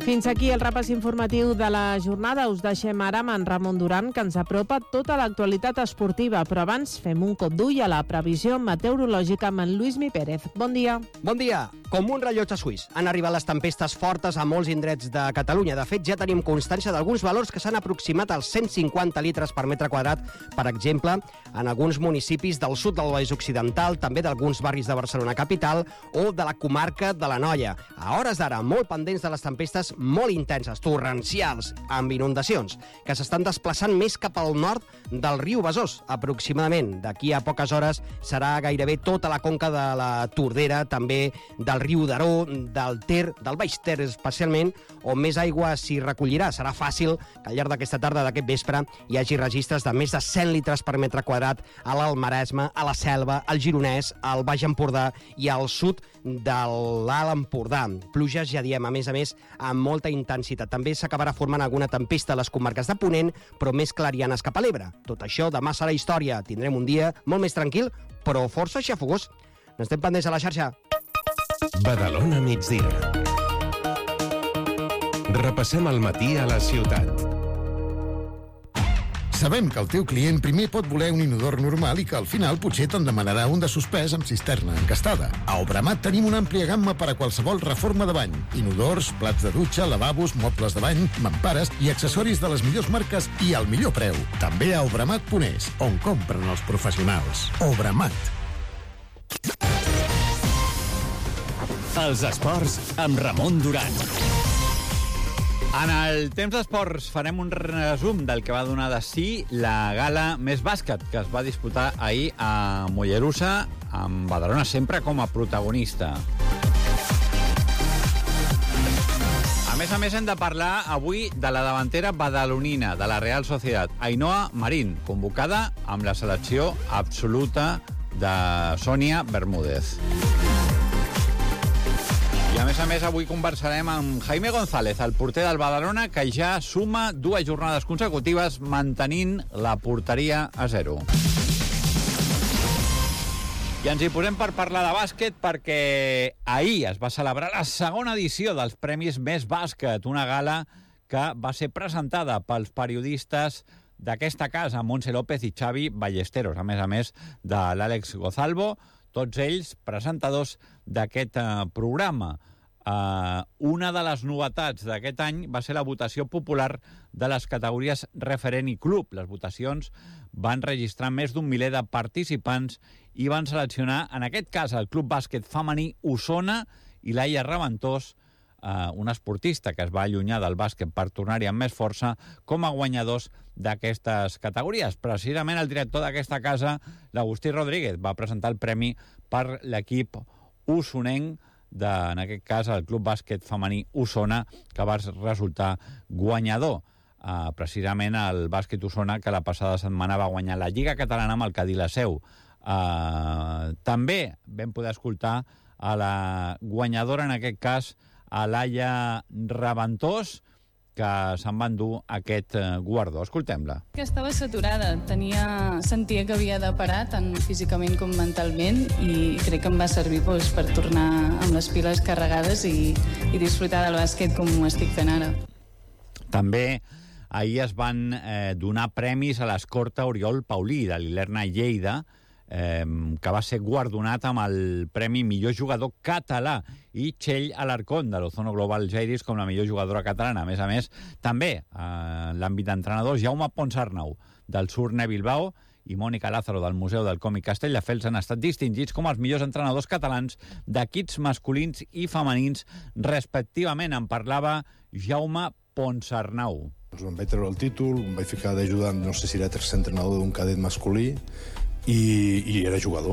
Fins aquí el repàs informatiu de la jornada. Us deixem ara amb en Ramon Duran, que ens apropa tota l'actualitat esportiva. Però abans fem un cop d'ull a la previsió meteorològica amb en Lluís Mi Pérez. Bon dia. Bon dia. Com un rellotge suís, han arribat les tempestes fortes a molts indrets de Catalunya. De fet, ja tenim constància d'alguns valors que s'han aproximat als 150 litres per metre quadrat, per exemple, en alguns municipis del sud del Vallès Occidental, també d'alguns barris de Barcelona capital o de la comarca de l'Anoia. A hores d'ara, molt pendents de les tempestes molt intenses, torrencials, amb inundacions, que s'estan desplaçant més cap al nord del riu Besòs, aproximadament. D'aquí a poques hores serà gairebé tota la conca de la Tordera, també del riu d'Aró, del Ter, del Baix Ter especialment, on més aigua s'hi recollirà. Serà fàcil que al llarg d'aquesta tarda, d'aquest vespre, hi hagi registres de més de 100 litres per metre quadrat a l'Alt Maresme, a la Selva, al Gironès, al Baix Empordà i al sud de l'Alt Empordà. Pluges, ja diem, a més, amb molta intensitat. També s'acabarà formant alguna tempesta a les comarques de Ponent, però més clarianes cap a l'Ebre. Tot això demà serà història. Tindrem un dia molt més tranquil, però força xafogós. N'estem pendents a la xarxa. Badalona migdia. Repassem el matí a la ciutat. Sabem que el teu client primer pot voler un inodor normal i que al final potser te'n demanarà un de suspès amb cisterna encastada. A Obramat tenim una àmplia gamma per a qualsevol reforma de bany. Inodors, plats de dutxa, lavabos, mobles de bany, mampares i accessoris de les millors marques i al millor preu. També a Obramat.es, on compren els professionals. Obramat. Els esports amb Ramon Duran. En el temps d'esports farem un resum del que va donar de si la gala Més Bàsquet, que es va disputar ahir a Mollerussa, amb Badalona sempre com a protagonista. A més, hem de parlar avui de la davantera badalonina de la Real Sociedad, Ainhoa Marín, convocada amb la selecció absoluta de Sònia Bermúdez. I a més, avui conversarem amb Jaime González, el porter del Badalona, que ja suma 2 jornades consecutives mantenint la porteria a 0. I ens hi posem per parlar de bàsquet perquè ahir es va celebrar la segona edició dels Premis Més Bàsquet, una gala que va ser presentada pels periodistes d'aquesta casa, Montse López i Xavi Ballesteros, a més de l'Àlex Gozalvo, tots ells presentadors d'aquest programa. Una de les novetats d'aquest any va ser la votació popular de les categories referent i club. Les votacions van registrar més d'un miler de participants i van seleccionar, en aquest cas, el Club Bàsquet Femení Osona i Laia Raventós, un esportista que es va allunyar del bàsquet per tornar-hi amb més força, com a guanyadors d'aquestes categories. Precisament el director d'aquesta casa, l'Agustí Rodríguez, va presentar el premi per l'equip osonenc, en aquest cas el Club Bàsquet Femení Osona, que va resultar guanyador. Precisament el bàsquet Osona, que la passada setmana va guanyar la Lliga Catalana amb el Cadí la Seu. També vam poder escoltar a la guanyadora, en aquest cas, a Laia Raventós, que se'n va endur aquest guardó. Escoltem-la. Que estava saturada, sentia que havia de parar tant físicament com mentalment i crec que em va servir per tornar amb les piles carregades i disfrutar del bàsquet com ho estic fent ara. També ahir es van donar premis a l'escorta Oriol Paulí de l'Ilerna Lleida, que va ser guardonat amb el Premi Millor Jugador Català, i Txell Alarcón de l'Ozono Global Jairis com la millor jugadora catalana. A més, també en l'àmbit d'entrenadors, Jaume Ponsarnau del Surne Bilbao i Mònica Lázaro del Museu del Còmic Castelldefels han estat distingits com els millors entrenadors catalans d'equips masculins i femenins respectivament. En parlava Jaume Ponsarnau. Em vaig treure el títol, em vaig ficar d'ajudant, no sé si era tercer entrenador d'un cadet masculí, i era jugador.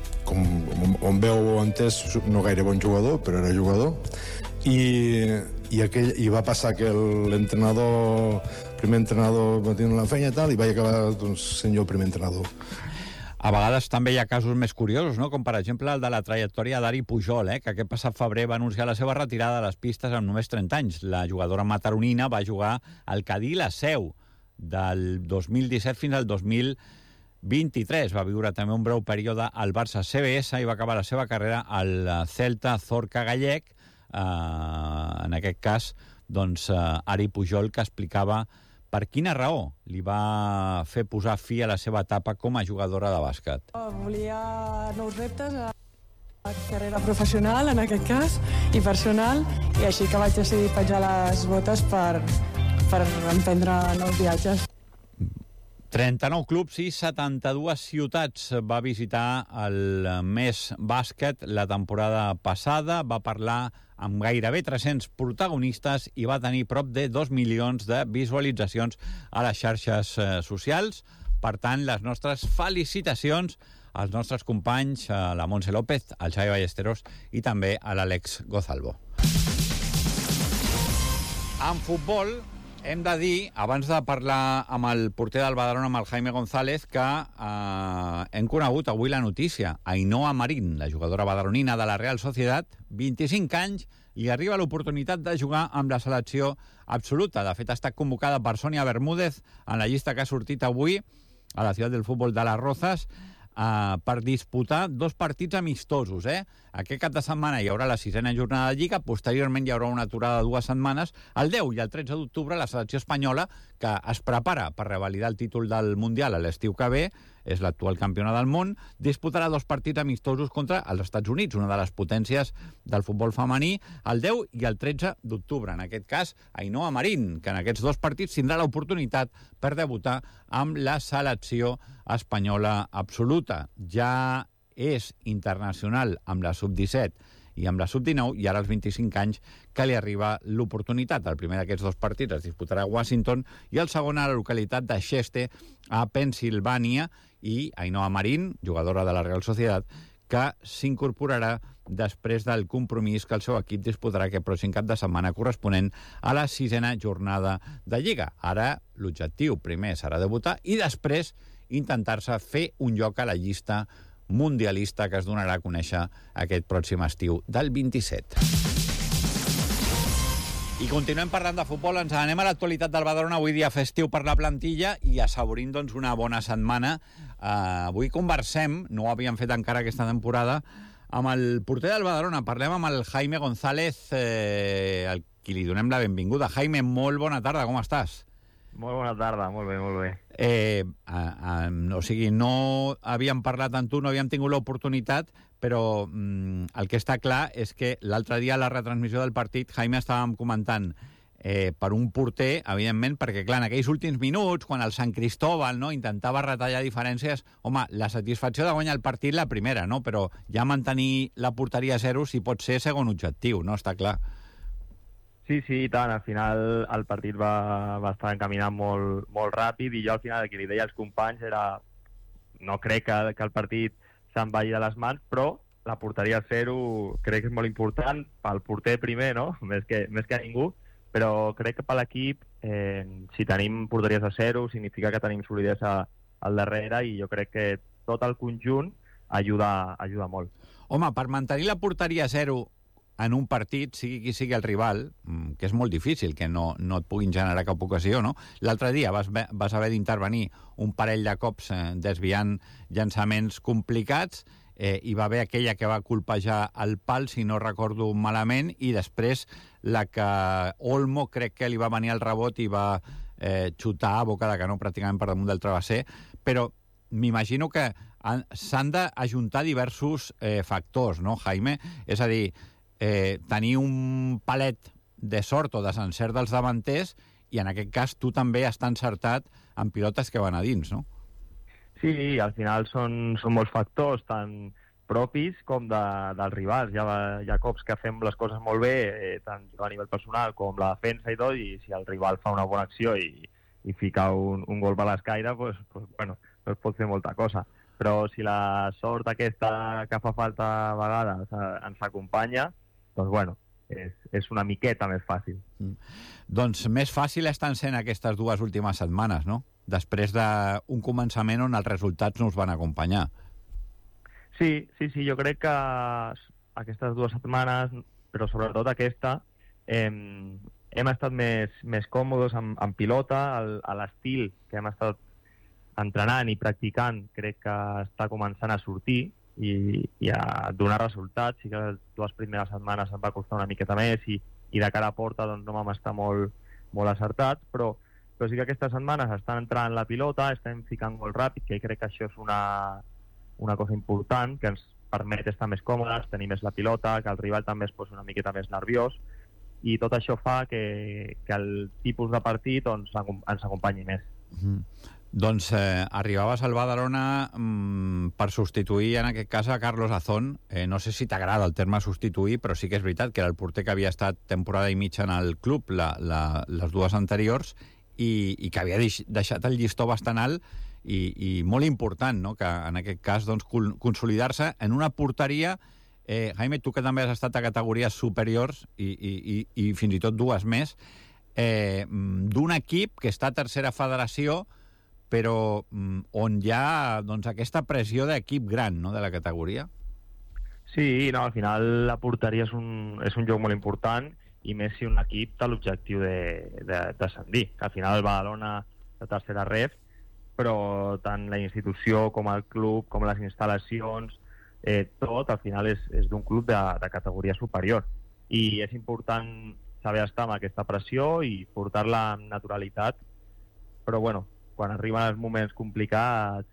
Com veu entès, no gaire bon jugador, però era jugador. I va passar que l'entrenador, primer entrenador va tenir la feina i tal, i vaig acabar sent jo el primer entrenador. A vegades també hi ha casos més curiosos, no? Com per exemple el de la trajectòria d'Ari Pujol, que aquest passat febrer va anunciar la seva retirada de les pistes amb només 30 anys. La jugadora mataronina va jugar al Cadí la Seu del 2017 fins al 2023. Va viure també un breu període al Barça CBS i va acabar la seva carrera al Celta Zorca gallec, en aquest cas, doncs, Ari Pujol, que explicava per quina raó li va fer posar fi a la seva etapa com a jugadora de bàsquet. Volia nous reptes a carrera professional, en aquest cas, i personal, i així que vaig decidir penjar les botes per emprendre nous viatges. 39 clubs i 72 ciutats va visitar el Més Bàsquet la temporada passada, va parlar amb gairebé 300 protagonistes i va tenir prop de 2 milions de visualitzacions a les xarxes socials. Per tant, les nostres felicitacions als nostres companys, a la Montse López, al Xavi Ballesteros i també a l'Àlex Gozalvo. En futbol, hem de dir, abans de parlar amb el porter del Badalona, amb el Jaime González, que hem conegut avui la notícia. Ainhoa Marín, la jugadora badalonina de la Real Sociedad, 25 anys, li arriba l'oportunitat de jugar amb la selecció absoluta. De fet, ha estat convocada per Sònia Bermúdez en la llista que ha sortit avui a la ciutat del futbol de Las Rozas per disputar 2 partits amistosos. Aquest cap de setmana hi haurà la 6ª jornada de Lliga, posteriorment hi haurà una aturada de 2 setmanes. El 10 i el 13 d'octubre la selecció espanyola, que es prepara per revalidar el títol del Mundial a l'estiu que ve, és l'actual campiona del món, disputarà 2 partits amistosos contra els Estats Units, una de les potències del futbol femení, el 10 i el 13 d'octubre. En aquest cas, Ainhoa Marín, que en aquests 2 partits tindrà l'oportunitat per debutar amb la selecció espanyola absoluta. Ja és internacional amb la sub-17 i amb la sub-19, i ara als 25 anys que li arriba l'oportunitat. El primer d'aquests 2 partits es disputarà a Washington i el segon a la localitat de Chester, a Pennsilvània, i Ainhoa Marín, jugadora de la Real Sociedad, que s'incorporarà després del compromís que el seu equip disputarà aquest pròxim cap de setmana corresponent a la 6ª jornada de Lliga. Ara l'objectiu primer serà debutar i després intentar-se fer un lloc a la llista mundialista que es donarà a conèixer aquest pròxim estiu del 27. I continuem parlant de futbol, ens anem a l'actualitat del Badalona, avui dia festiu per la plantilla i assaborint doncs, una bona setmana. Avui conversem, no ho havíem fet encara aquesta temporada, amb el porter del Badalona. Parlem amb el Jaime González, al qui li donem la benvinguda. Jaime, molt bona tarda, com estàs? Molt bona tarda, molt bé, molt bé. O sigui, no havíem parlat amb tu, no havíem tingut l'oportunitat, però el que està clar és que l'altre dia a la retransmissió del partit, Jaime, estàvem comentant per un porter, evidentment, perquè, clar, en aquells últims minuts, quan el Sant Cristóbal intentava retallar diferències, home, la satisfacció de guanyar el partit la primera, no? Però ja mantenir la porteria a 0 si pot ser segon objectiu, no? Està clar. Sí, i tant. Al final el partit va estar encaminat molt ràpid i jo al final el que li deia als companys era no crec que el partit se'n vagi de les mans, però la porteria a 0 crec que és molt important pel porter primer, no? Més que ningú, però crec que per l'equip si tenim porteries a 0 significa que tenim solidesa al darrere i jo crec que tot el conjunt ajuda molt. Home, per mantenir la porteria a 0 en un partit, sigui qui sigui el rival, que és molt difícil que no et puguin generar cap ocasió, no? L'altre dia vas haver d'intervenir un parell de cops desviant llançaments complicats, hi va haver aquella que va colpejar el pal, si no recordo malament, i després la que Olmo crec que li va venir el rebot i va xutar a boca de canó pràcticament per damunt del travesser, però m'imagino que s'han d'ajuntar diversos factors, no, Jaime? És a dir, tenir un palet de sort o de desencert dels davanters i en aquest cas tu també estàs encertat en pilotes que van a dins, no? Sí, al final són molts factors, tant propis com dels rivals. Hi ha cops que fem les coses molt bé, tant a nivell personal com la defensa i tot, i si el rival fa una bona acció i fica un gol per l'escaire, pues pot fer molta cosa. Però si la sort aquesta que fa falta a vegades ens acompanya, doncs és una miqueta més fàcil. Doncs més fàcil estan sent aquestes 2 últimes setmanes, no? Després d'un començament on els resultats no us van acompanyar. Sí, jo crec que aquestes 2 setmanes, però sobretot aquesta, hem estat més còmodes amb pilota, a l'estil que hem estat entrenant i practicant crec que està començant a sortir i a donar resultats. Sí que les 2 primeres setmanes em va costar una miqueta més i i de cara a porta doncs, no vam estar molt acertats, però sí que aquestes setmanes estan entrant la pilota, estem ficant gol ràpid, que crec que això és una cosa important, que ens permet estar més còmodes, tenir més la pilota, que el rival també es posi una miqueta més nerviós, i tot això fa que el tipus de partit doncs, ens acompanyi més. Doncs arribaves al Badalona per substituir, en aquest cas, a Carlos Azón. No sé si t'agrada el terme substituir, però sí que és veritat que era el porter que havia estat temporada i mitja en el club, les dues anteriors, i que havia deixat el llistó bastant alt i molt important, no? Que en aquest cas doncs, consolidar-se en una porteria. Jaime, tu que també has estat a categories superiors i fins i tot dues més, d'un equip que està a tercera federació, però on hi ha doncs, aquesta pressió d'equip gran, no?, de la categoria. Sí, no, al final la porteria és un joc molt important, i més si un equip té l'objectiu d'ascendir. Al final el Badalona de tercera ref, però tant la institució com el club, com les instal·lacions, tot al final és d'un club de categoria superior. I és important saber estar amb aquesta pressió i portar-la amb naturalitat, però bueno, quan arriben els moments complicats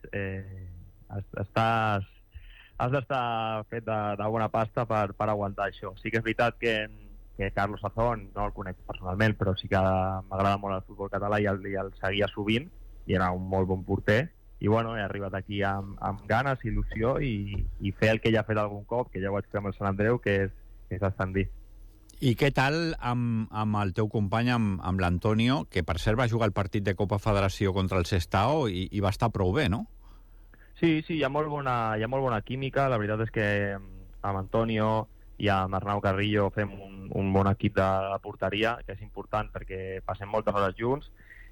has d'estar fet de bona pasta per aguantar això. Sí que és veritat que Carlos Azón no el conec personalment, però sí que m'agrada molt el futbol català i el seguia sovint, i era un molt bon porter, i bueno, he arribat aquí amb ganes, il·lusió, i fer el que ja he fet algun cop, que ja ho vaig fer amb el Sant Andreu, que és ascendir. I què tal amb el teu company, amb l'Antonio, que per cert va jugar el partit de Copa Federació contra el Sestao i va estar prou bé, no? Sí, hi ha molt bona química. La veritat és que amb Antonio i amb Arnau Carrillo fem un bon equip de porteria, que és important perquè passem moltes hores junts,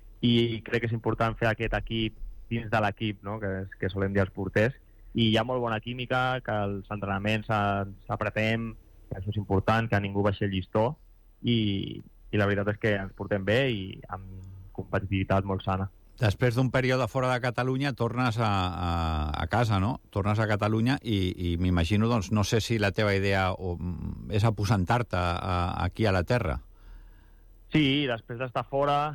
i crec que és important fer aquest equip dins de l'equip, no?, que solem dir els porters, i hi ha molt bona química, que els entrenaments s'apretem, que això és important, que ningú baixi el llistó, i la veritat és que ens portem bé i amb competitivitat molt sana. Després d'un període fora de Catalunya tornes a casa, no? Tornes a Catalunya i m'imagino, doncs, no sé si la teva idea és aposentar-te aquí a la terra. Sí, després d'estar fora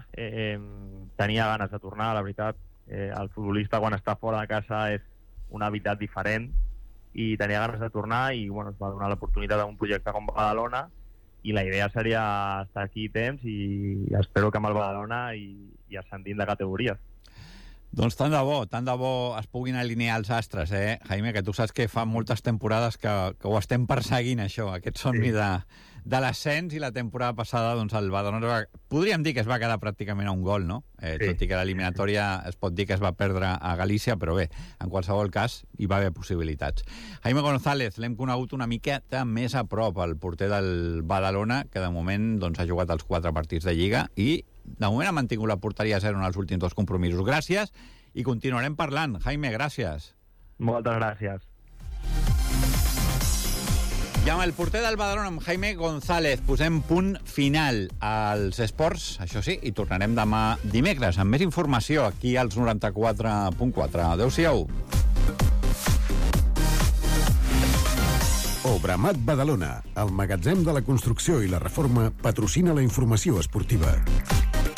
tenia ganes de tornar, la veritat. El futbolista quan està fora de casa és una hàbitat diferent, i tenia ganes de tornar, i bueno, es va donar l'oportunitat d'un projecte com Badalona, i la idea seria estar aquí temps, i espero que amb el Badalona i ascendint de categories. Doncs tant de bo es puguin alinear els astres, Jaime, que tu saps que fa moltes temporades que ho estem perseguint, això, aquest somni de l'ascens, i la temporada passada doncs, el Badalona podríem dir que es va quedar pràcticament a un gol, no? Tot i que l'eliminatòria es pot dir que es va perdre a Galícia, però bé, en qualsevol cas hi va haver possibilitats. Jaime González, l'hem conegut una miqueta més a prop, el porter del Badalona, que de moment doncs, ha jugat els 4 partits de Lliga i de moment ha mantingut la porteria a 0 en els últims 2 compromisos. Gràcies, i continuarem parlant. Jaime, gràcies. Moltes gràcies. I amb el porter del Badalona, amb Jaime González, posem punt final als esports, això sí, i tornarem demà dimecres amb més informació aquí als 94.4. Adéu-siau. Obramat Badalona, el magatzem de la construcció i la reforma, patrocina la informació esportiva.